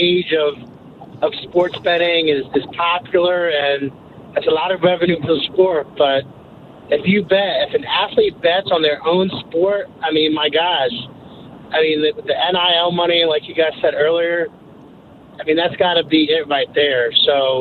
age of sports betting is popular, and that's a lot of revenue for the sport. But if an athlete bets on their own sport, I mean, my gosh, I mean, the NIL money, like you guys said earlier, I mean, that's got to be it right there. So